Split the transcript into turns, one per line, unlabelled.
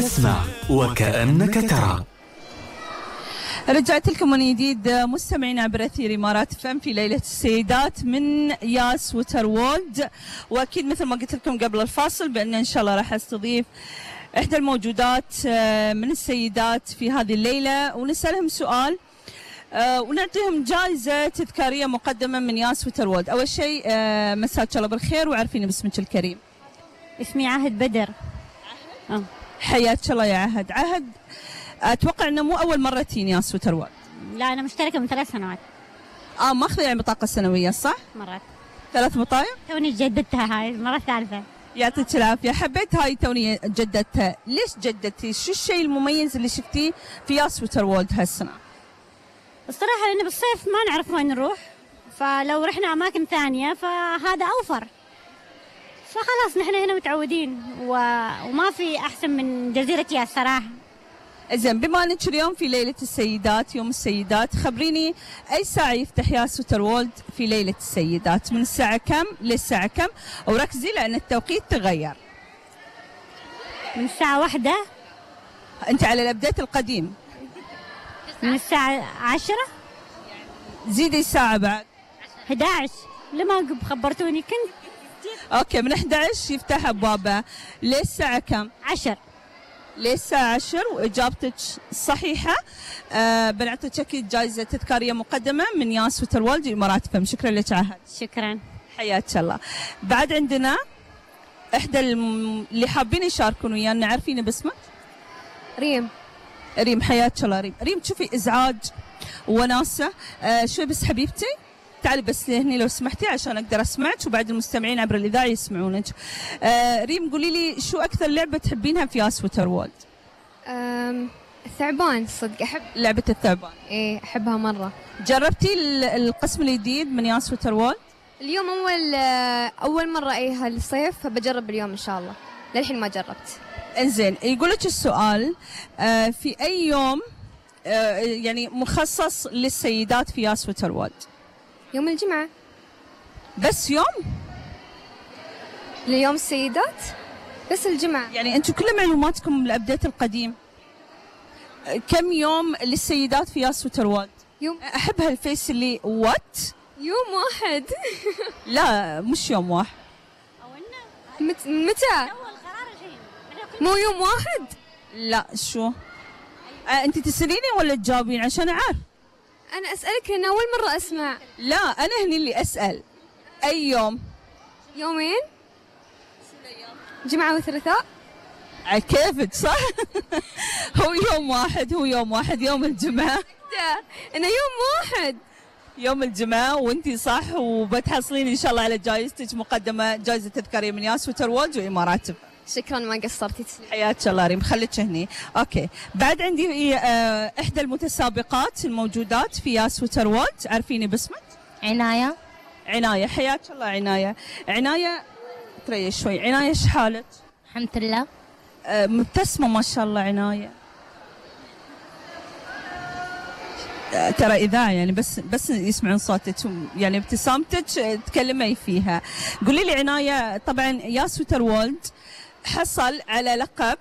اسمع وكأنك ترى.
رجعت لكم من جديد مستمعين عبر أثير إمارات فم في ليلة السيدات من ياس ووتر وولد. وأكيد مثل ما قلت لكم قبل الفاصل بأن إن شاء الله راح أستضيف إحدى الموجودات من السيدات في هذه الليلة ونسألهم سؤال ونعطيهم جائزة تذكارية مقدمة من ياس ووتر وولد. أول شيء مساك الله بالخير وعارفيني باسمك الكريم.
اسمي عهد بدر.
حياك الله يا عهد. عهد أتوقع أنه مو أول مرة تين ياس ووتر وولد.
لا أنا مشتركة من 3 سنوات.
ماخذة يعني بطاقة سنوية صح؟
مرات
3 بطايق؟
توني جددتها هاي المرة الثالثة.
يعطيك العافية. حبيت هاي توني جددتها. ليش جددتي؟ شو الشيء المميز اللي شفتيه في ياس ووتر وولد هالسنة؟
الصراحة لأن بالصيف ما نعرف وين نروح، فلو رحنا أماكن ثانية فهذا أوفر، فخلاص نحن هنا متعودين وما في أحسن من جزيرة ياس صراحة.
زين، بما انك اليوم في ليلة السيدات يوم السيدات، خبريني أي ساعة يفتح ياس ووتر وولد في ليلة السيدات؟ من الساعة كم للساعة كم؟ وركزي لأن التوقيت تغير.
من الساعة 1.
أنت على الأبديت القديم.
من الساعة 10.
زيدي ساعة بعد.
11 لما خبرتوني كنت.
أوكي، من 11 يفتح أبوابه للساعة كم؟
10.
للساعة 10 وإجابتك صحيحة. بنعطيك أكيد جائزة تذكارية مقدمة من ياس ووتر وولد إمارات فم. شكرا لك عهد.
شكرا.
حياك الله. بعد عندنا إحدى اللي حابين يشاركون ويانا. عارفين باسمك؟
ريم.
ريم، حياك الله ريم. ريم تشوفي إزعاج وناسة شوي بس حبيبتي، تعالي بس هني لو سمحتي عشان أقدر أسمعك وبعد المستمعين عبر الإذاعة يسمعونك. ريم قولي لي شو أكثر لعبة تحبينها في ياس ووتر وولد؟
الثعبان، صدق أحب
لعبة الثعبان.
إيه أحبها مرة.
جربتي القسم الجديد من ياس ووتر وولد؟
اليوم أول مرة هالصيف، فبجرب اليوم إن شاء الله. للحين ما جربت.
انزين، يقولك السؤال في أي يوم يعني مخصص للسيدات في ياس ووتر وولد؟
يوم الجمعة.
بس يوم؟
ليوم السيدات بس الجمعة.
يعني أنتم كل معلوماتكم الأبديت القديم. كم يوم للسيدات في ياس ووتر وولد؟
يوم.
أحب هالفيس اللي وات؟
يوم واحد.
لا مش يوم واحد.
متى؟ مو يوم واحد؟
لا شو؟ أنت تسأليني ولا تجاوبين عشان أعرف؟
أنا أسألك لأن أول مرة أسمع.
لا أنا هني اللي أسأل. أي يوم؟
يومين؟ جمعة وثلاثاء؟
على كيفك صح؟ هو يوم واحد، هو يوم واحد، يوم الجمعة.
أنا يوم واحد.
يوم الجمعة وانتي صح، وبتحصلين إن شاء الله على جائزتك مقدمة، جائزة تذكارية من ياس ووتر وولد وإمارات.
شكرا ما قصرتي.
حياك الله ريم، خليك هني. اوكي، بعد عندي احدى المتسابقات الموجودات في ياس ووتر وولد. عارفيني باسمك؟
عناية.
عناية، حياك الله عناية. عناية تريش شوي. عناية ايش حالك؟
الحمد لله.
مبتسمة ما شاء الله عناية. ترى إذاعة يعني بس يسمعون صوتك، يعني ابتسامتك تكلمي فيها. قولي لي عناية، طبعا ياس ووتر وولد حصل على لقب